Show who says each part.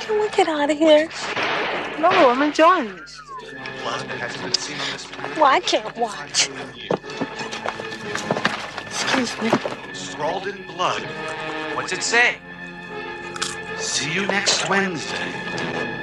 Speaker 1: Can we get out of here?
Speaker 2: No, I'm enjoying this.
Speaker 3: Blood that hasn't been seen on this planet.
Speaker 1: Well, I can't watch.
Speaker 2: Excuse me.
Speaker 3: Scrawled in blood. What's it say? See you next Wednesday.